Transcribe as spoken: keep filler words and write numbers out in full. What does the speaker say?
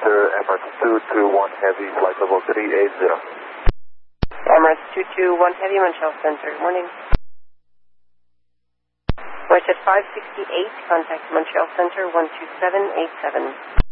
Center, Emirates two two one Heavy, flight level three eight zero. Emirates two two one Heavy, Montreal Center, morning. Emirates at five sixty-eight, contact Montreal Center one two seven eight seven.